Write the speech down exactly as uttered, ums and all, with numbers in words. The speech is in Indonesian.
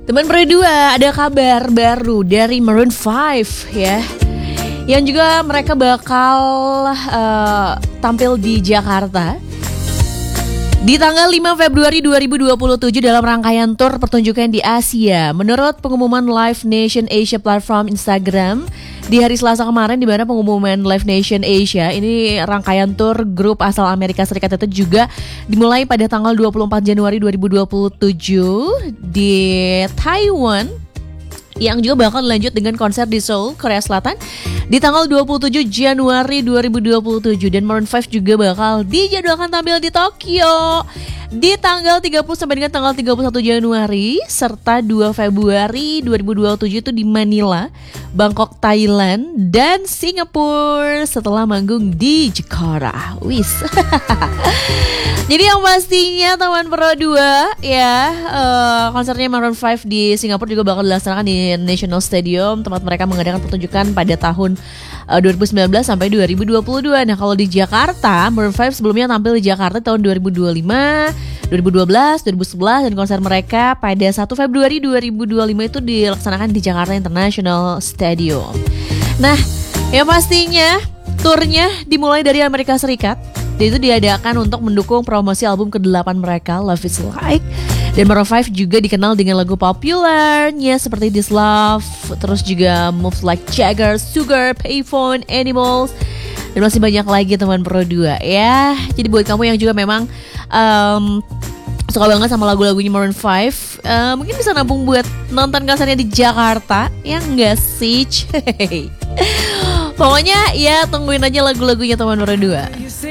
Teman berdua, ada kabar baru dari Maroon five ya, yang juga mereka bakal uh, tampil di Jakarta di tanggal lima Februari dua ribu dua puluh tujuh dalam rangkaian tur pertunjukan di Asia. Menurut pengumuman Live Nation Asia platform Instagram di hari Selasa kemarin, di mana pengumuman Live Nation Asia ini rangkaian tur grup asal Amerika Serikat itu juga dimulai pada tanggal dua puluh empat Januari dua ribu dua puluh tujuh di Taiwan, yang juga bakal lanjut dengan konser di Seoul, Korea Selatan di tanggal dua puluh tujuh Januari dua ribu dua puluh tujuh, dan Maroon five juga bakal dijadwalkan tampil di Tokyo di tanggal tiga puluh sampai dengan tanggal tiga puluh satu Januari serta dua Februari dua ribu dua puluh tujuh itu di Manila, Bangkok, Thailand, dan Singapura setelah manggung di Jakarta. Wis. Jadi yang pastinya teman Pro dua ya, uh, konsernya Maroon five di Singapura juga bakal dilaksanakan di National Stadium, tempat mereka mengadakan pertunjukan pada tahun uh, dua ribu sembilan belas sampai dua ribu dua puluh dua. Nah, kalau di Jakarta, Maroon five sebelumnya tampil di Jakarta tahun dua ribu dua puluh lima, dua ribu dua belas, dua ribu sebelas, dan konser mereka pada satu Februari dua ribu dua puluh lima itu dilaksanakan di Jakarta International Stadium. Nah, yang pastinya turnya dimulai dari Amerika Serikat. Dan itu diadakan untuk mendukung promosi album kedelapan mereka, Love Is Like. Dan Maroon five juga dikenal dengan lagu populernya seperti This Love, terus juga Moves Like Jagger, Sugar, Payphone, Animals, dan masih banyak lagi teman Pro dua ya. Jadi buat kamu yang juga memang um, suka banget sama lagu-lagunya Maroon five, uh, mungkin bisa nabung buat nonton konsernya di Jakarta, ya enggak sih? Pokoknya ya tungguin aja lagu-lagunya teman Pro dua.